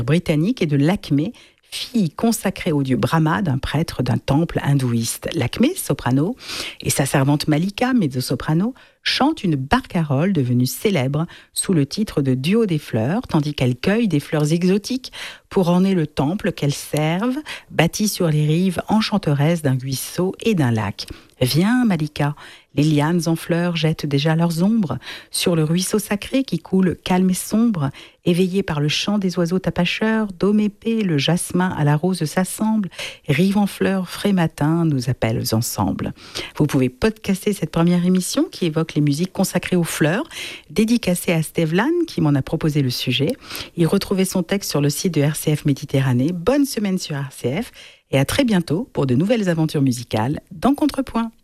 britannique et de Lakmé, fille consacrée au dieu Brahma d'un prêtre d'un temple hindouiste. Lakmé, soprano, et sa servante Malika, mezzo-soprano, chantent une barcarolle devenue célèbre sous le titre de Duo des fleurs, tandis qu'elles cueillent des fleurs exotiques pour orner le temple qu'elles servent, bâti sur les rives enchanteresses d'un ruisseau et d'un lac. Viens, Malika, les lianes en fleurs jettent déjà leurs ombres sur le ruisseau sacré qui coule calme et sombre, éveillé par le chant des oiseaux tapacheurs, dôme épais, le jasmin à la rose s'assemble, rive en fleurs, frais matin, nous appellent ensemble. Vous pouvez podcaster cette première émission qui évoque les musiques consacrées aux fleurs, dédicacée à Steve Lann qui m'en a proposé le sujet. Il retrouvait son texte sur le site de RCF Méditerranée. Bonne semaine sur RCF et à très bientôt pour de nouvelles aventures musicales dans Contrepoint.